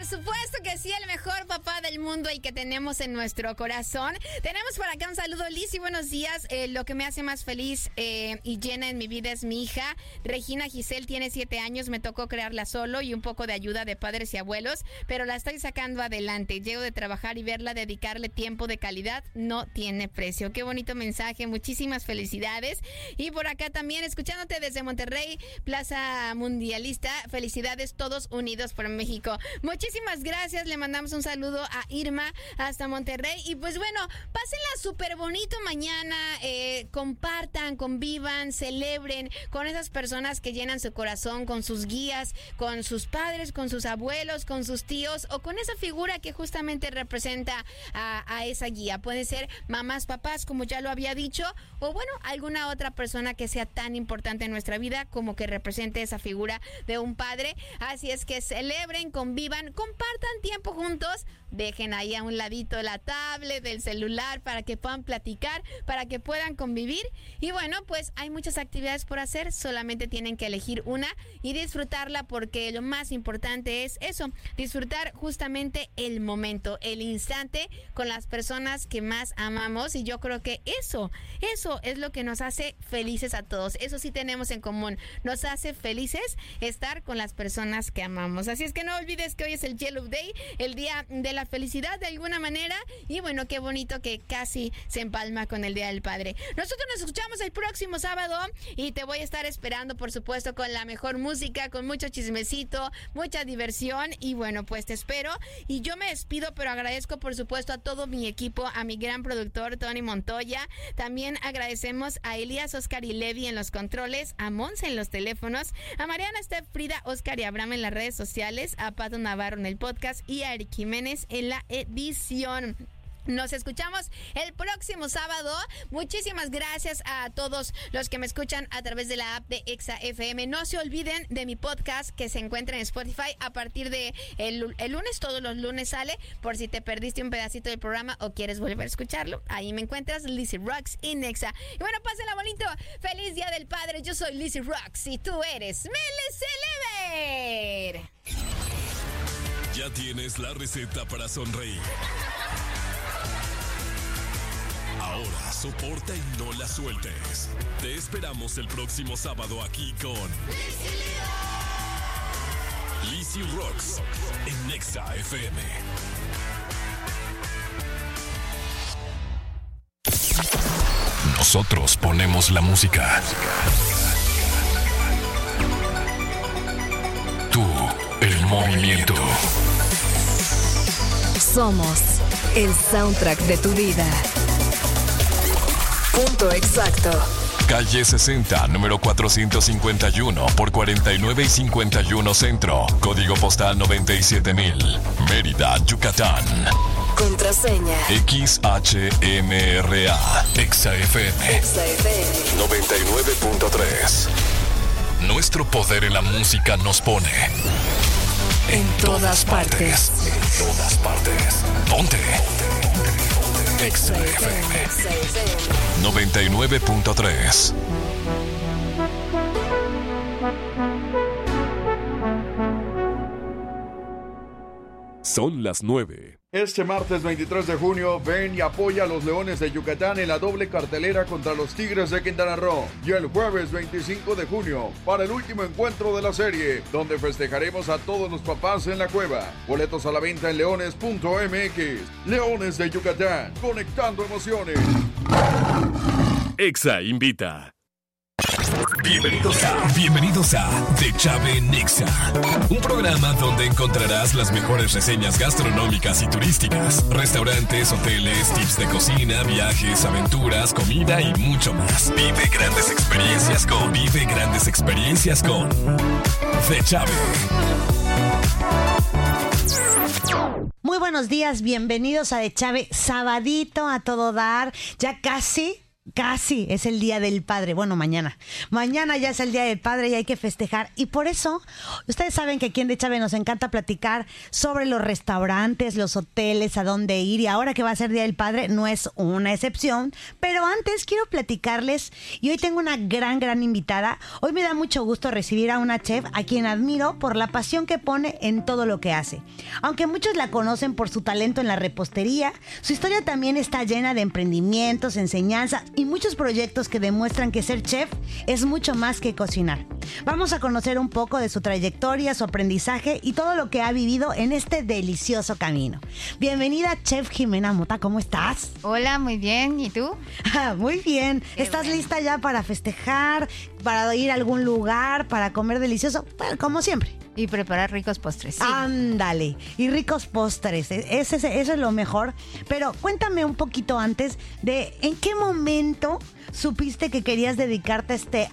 supuesto que sí, el mejor papá del mundo, el que tenemos en nuestro corazón. Tenemos por acá un saludo, Lizzy, buenos días. Lo que me hace más feliz y llena en mi vida es mi hija. Regina Giselle tiene 7 años, me tocó crearla solo y un poco de ayuda de padres y abuelos, pero la estoy sacando adelante. Llego de trabajar y verla dedicarle tiempo de calidad no tiene precio. Qué bonito mensaje, muchísimas felicidades. Y por acá también, escuchándote desde Monterrey, Plaza Mundialista, felicidades todos unidos por México. Muchísimas gracias, le mandamos un saludo a Irma hasta Monterrey. Y pues bueno, pásenla súper bonito mañana, compartan, convivan, celebren con esas personas que llenan su corazón, con sus guías, con sus padres, con sus abuelos, con sus tíos o con esa figura que justamente representa a esa guía. Puede ser mamás, papás, como ya lo había dicho, o bueno, alguna otra persona que sea tan importante en nuestra vida como que represente esa figura de un padre. Así es que celebren, convivan, compartan tiempo juntos, dejen ahí a un ladito la tablet, el celular, para que puedan platicar, para que puedan convivir. Y bueno, pues hay muchas actividades por hacer, solamente tienen que elegir una y disfrutarla, porque lo más importante es eso, disfrutar justamente el momento, el instante con las personas que más amamos. Y yo creo que eso es lo que nos hace felices a todos. Eso sí tenemos en común, nos hace felices estar con las personas que amamos. Así es que no olvides que hoy es el Yellow Day, el día de la felicidad de alguna manera. Y bueno, qué bonito que casi se empalma con el Día del Padre. Nosotros nos escuchamos el próximo sábado y te voy a estar esperando, por supuesto, con la mejor música, con mucho chismecito, mucha diversión. Y bueno, pues te espero. Y yo me despido, pero agradezco, por supuesto, a todo mi equipo, a mi gran productor Tony Montoya. También agradecemos a Elías, Oscar y Levi en los controles, a Monse en los teléfonos, a Mariana, Steph, Frida, Oscar y Abraham en las redes sociales, a Pato Navarro en el podcast y a Eric Jiménez en la edición. Nos escuchamos el próximo sábado. Muchísimas gracias a todos los que me escuchan a través de la app de Exa FM. No se olviden de mi podcast que se encuentra en Spotify a partir de el lunes. Todos los lunes sale, por si te perdiste un pedacito del programa o quieres volver a escucharlo. Ahí me encuentras, Lizzy Rocks en Exa. Y bueno, pásenla bonito. Feliz Día del Padre. Yo soy Lizzy Rocks y tú eres Mele Celeber. Ya tienes la receta para sonreír. Ahora soporta y no la sueltes. Te esperamos el próximo sábado aquí con Lizzy Rocks en Exa FM. Nosotros ponemos la música. Tú, el movimiento. Somos el soundtrack de tu vida. Punto exacto. Calle 60, número 451 por 49 y 51 Centro. Código postal 97000. Mérida, Yucatán. Contraseña XHMRA. Exa FM 99.3. Nuestro poder en la música nos pone en todas partes. En todas partes. Ponte. Exa FM 99.3. Son las 9. Este martes 23 de junio, ven y apoya a los Leones de Yucatán en la doble cartelera contra los Tigres de Quintana Roo. Y el jueves 25 de junio, para el último encuentro de la serie, donde festejaremos a todos los papás en la cueva. Boletos a la venta en leones.mx. Leones de Yucatán, conectando emociones. Exa invita. Bienvenidos a De Chave en Exa, un programa donde encontrarás las mejores reseñas gastronómicas y turísticas, restaurantes, hoteles, tips de cocina, viajes, aventuras, comida y mucho más. Vive grandes experiencias con De Chave. Muy buenos días, bienvenidos a De Chave, sabadito a todo dar, ya casi casi es el Día del Padre. Bueno, mañana. Mañana ya es el Día del Padre y hay que festejar. Y por eso, ustedes saben que aquí en De Chave nos encanta platicar sobre los restaurantes, los hoteles, a dónde ir. Y ahora que va a ser Día del Padre, no es una excepción. Pero antes quiero platicarles, y hoy tengo una gran invitada. Hoy me da mucho gusto recibir a una chef a quien admiro por la pasión que pone en todo lo que hace. Aunque muchos la conocen por su talento en la repostería, su historia también está llena de emprendimientos, enseñanzas y muchos proyectos que demuestran que ser chef es mucho más que cocinar. Vamos a conocer un poco de su trayectoria, su aprendizaje y todo lo que ha vivido en este delicioso camino. Bienvenida, Chef Jimena Mota, ¿cómo estás? Hola, muy bien. ¿Y tú? Muy bien. Qué ¿Estás bueno. lista ya para festejar, para ir a algún lugar, para comer delicioso? Bueno, como siempre. Y preparar ricos postres. Sí. Ándale, y ricos postres, eso es lo mejor. Pero cuéntame un poquito antes de en qué momento supiste que querías dedicarte a este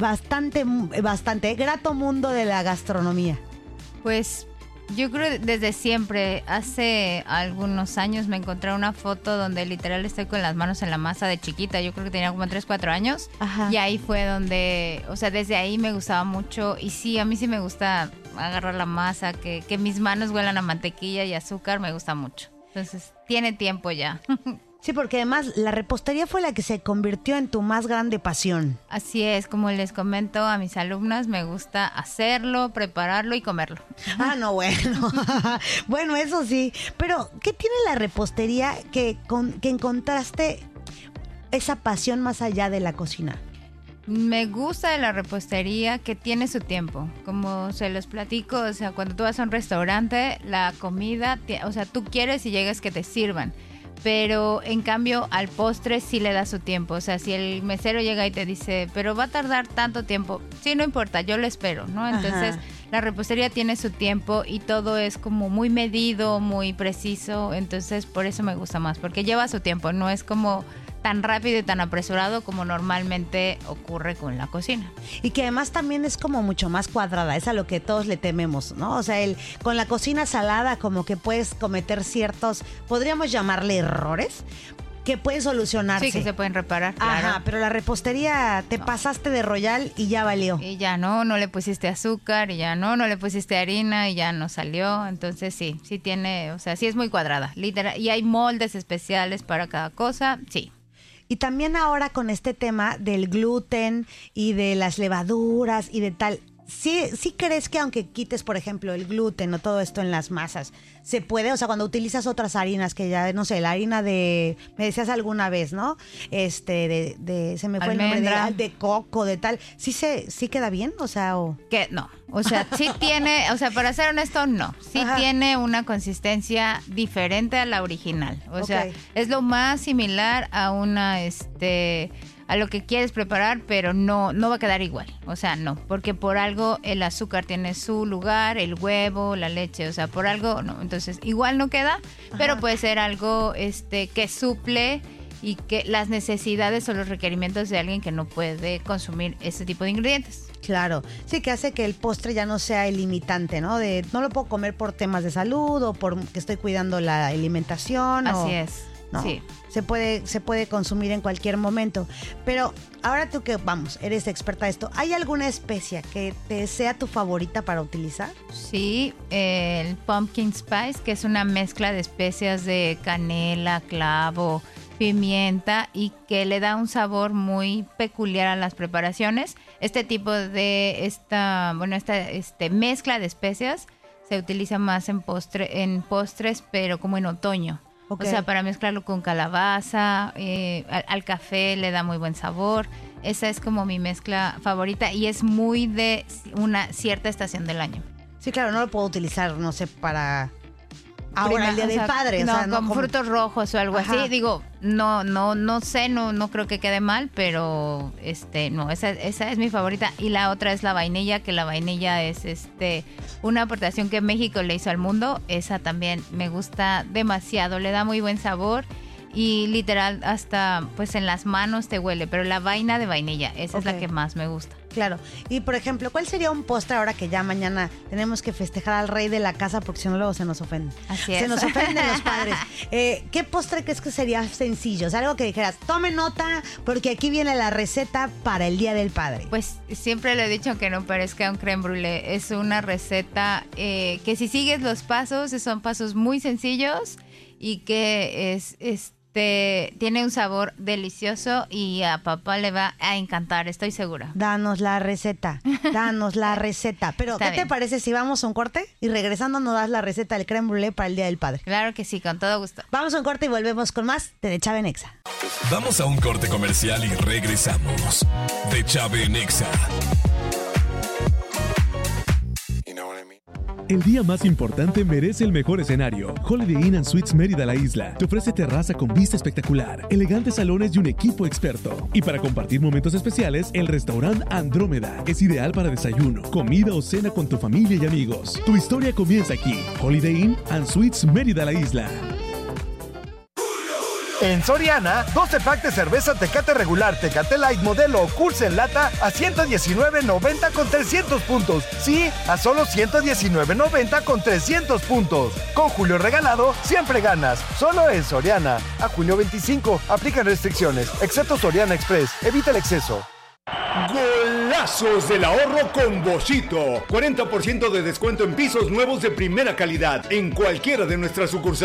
bastante grato mundo de la gastronomía. Pues yo creo desde siempre. Hace algunos años me encontré una foto donde literal estoy con las manos en la masa de chiquita. Yo creo que tenía como 3, 4 años. Ajá. Y ahí fue donde, o sea, desde ahí me gustaba mucho. Y sí, a mí sí me gusta agarrar la masa, que mis manos huelan a mantequilla y azúcar, me gusta mucho. Entonces, tiene tiempo ya. Sí, porque además la repostería fue la que se convirtió en tu más grande pasión. Así es, como les comento a mis alumnas, me gusta hacerlo, prepararlo y comerlo. Ah, no, bueno. Bueno, eso sí. Pero, ¿qué tiene la repostería que encontraste esa pasión más allá de la cocina? Me gusta de la repostería que tiene su tiempo. Como se los platico, o sea, cuando tú vas a un restaurante, la comida, o sea, tú quieres y llegas que te sirvan. Pero en cambio al postre sí le da su tiempo. O sea, si el mesero llega y te dice, pero va a tardar tanto tiempo, sí, no importa, yo lo espero, ¿no? Entonces, la repostería tiene su tiempo y todo es como muy medido, muy preciso. Entonces, por eso me gusta más, porque lleva su tiempo, no es como tan rápido y tan apresurado como normalmente ocurre con la cocina. Y que además también es como mucho más cuadrada, es a lo que todos le tememos, ¿no? O sea, con la cocina salada como que puedes cometer ciertos, podríamos llamarle errores, que pueden solucionarse. Sí, que se pueden reparar, claro. Ajá, pero la repostería te pasaste de royal y ya valió. Y ya no le pusiste azúcar, y ya no le pusiste harina, y ya no salió. Entonces sí tiene, o sea, sí es muy cuadrada, literal. Y hay moldes especiales para cada cosa, sí. Y también ahora con este tema del gluten y de las levaduras y de tal, ¿sí crees que aunque quites, por ejemplo, el gluten o todo esto en las masas, se puede? O sea, cuando utilizas otras harinas que ya, no sé, la harina de, me decías alguna vez, ¿no? Se me fue almendra. El nombre de coco, de tal. ¿Sí queda bien? O sea, Que no, o sea, sí tiene, o sea, para ser honesto, no. Sí Ajá. tiene una consistencia diferente a la original. O sea, es lo más similar a a lo que quieres preparar, pero no va a quedar igual. O sea, no, porque por algo el azúcar tiene su lugar, el huevo, la leche, o sea, por algo no. Entonces, igual no queda, pero puede ser algo que suple y que las necesidades o los requerimientos de alguien que no puede consumir ese tipo de ingredientes. claro, sí, que hace que el postre ya no sea el limitante, ¿no? De no lo puedo comer por temas de salud o por que estoy cuidando la alimentación. Así es. ¿No? Sí. Se puede consumir en cualquier momento. Pero ahora tú que, eres experta de esto, ¿hay alguna especia que te sea tu favorita para utilizar? Sí, el pumpkin spice, que es una mezcla de especias de canela, clavo, pimienta y que le da un sabor muy peculiar a las preparaciones. Este tipo de esta mezcla de especias se utiliza más en postres, pero como en otoño. Okay. O sea, para mezclarlo con calabaza, al café le da muy buen sabor. Esa es como mi mezcla favorita y es muy de una cierta estación del año. Sí, claro, no lo puedo utilizar, no sé, para ahora el Día del Padre. No, o sea, con como frutos rojos o algo Ajá. así. Digo, no sé, no creo que quede mal, pero no, esa es mi favorita. Y la otra es la vainilla, que la vainilla es una aportación que México le hizo al mundo. Esa también me gusta demasiado, le da muy buen sabor. Y literal hasta pues en las manos te huele, pero la vaina de vainilla, esa es la que más me gusta. Claro. Y por ejemplo, ¿cuál sería un postre ahora que ya mañana tenemos que festejar al rey de la casa porque si no luego se nos ofende? Así es. Se nos ofenden los padres. ¿Qué postre crees que sería sencillo? O sea, algo que dijeras, tome nota porque aquí viene la receta para el Día del Padre. Pues siempre le he dicho que no parezca un crème brûlée. Es una receta que si sigues los pasos, son pasos muy sencillos y que tiene un sabor delicioso y a papá le va a encantar, estoy segura. Danos la receta. Pero, Está ¿qué te bien. parece si vamos a un corte y regresando nos das la receta del crème brûlée para el Día del Padre? Claro que sí, con todo gusto. Vamos a un corte y volvemos con más de Chave en Exa. Vamos a un corte comercial y regresamos. De Chave en Exa. El día más importante merece el mejor escenario. Holiday Inn & Suites Mérida La Isla te ofrece terraza con vista espectacular, elegantes salones y un equipo experto. Y para compartir momentos especiales, el restaurante Andrómeda es ideal para desayuno, comida o cena con tu familia y amigos. Tu historia comienza aquí. Holiday Inn & Suites Mérida La Isla. En Soriana, 12 pack de cerveza Tecate regular, Tecate Light modelo o Curse en lata a $119.90 con 300 puntos. Sí, a solo $119.90 con 300 puntos. Con Julio regalado, siempre ganas. Solo en Soriana. A junio 25, aplican restricciones, excepto Soriana Express. Evita el exceso. Golazos del ahorro con Boschito. 40% de descuento en pisos nuevos de primera calidad en cualquiera de nuestras sucursales.